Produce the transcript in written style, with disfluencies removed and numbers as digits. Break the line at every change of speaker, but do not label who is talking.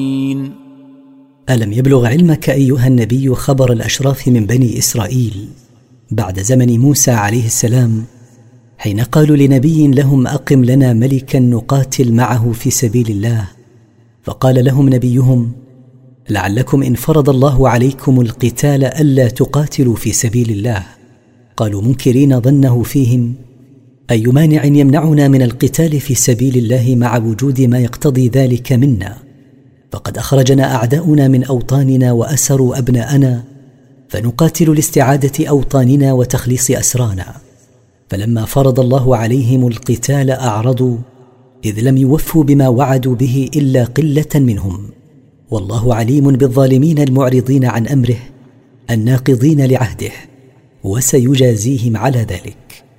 ألم يبلغ علمك أيها النبي خبر الأشراف من بني إسرائيل بعد زمن موسى عليه السلام، حين قالوا لنبي لهم أقم لنا ملكا نقاتل معه في سبيل الله، فقال لهم نبيهم لعلكم إن فرض الله عليكم القتال ألا تقاتلوا في سبيل الله. قالوا منكرين ظنه فيهم أي مانع يمنعنا من القتال في سبيل الله مع وجود ما يقتضي ذلك منا؟ فقد أخرجنا أعداؤنا من أوطاننا وأسروا أبناءنا، فنقاتل لاستعادة أوطاننا وتخليص أسرانا. فلما فرض الله عليهم القتال أعرضوا، إذ لم يوفوا بما وعدوا به إلا قلة منهم، والله عليم بالظالمين المعرضين عن أمره الناقضين لعهده، وسيجازيهم على ذلك.